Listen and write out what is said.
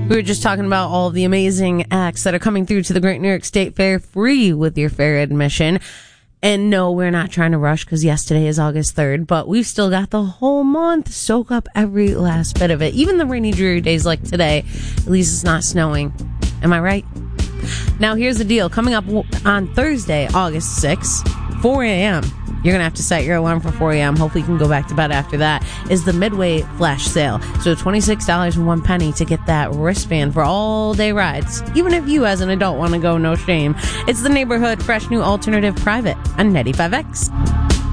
We were just talking about all the amazing acts that are coming through to the Great New York State Fair free with your fair admission. And no, we're not trying to rush because yesterday is August 3rd, but we've still got the whole month. Soak up every last bit of it. Even the rainy, dreary days like today, at least it's not snowing. Am I right? Now, here's the deal. Coming up on Thursday, August 6th, 4 a.m., you're going to have to set your alarm for 4 a.m. Hopefully you can go back to bed after that, is the Midway Flash Sale. So $26.01 to get that wristband for all-day rides. Even if you, as an adult, want to go, no shame. It's the neighborhood fresh new alternative private on 95X.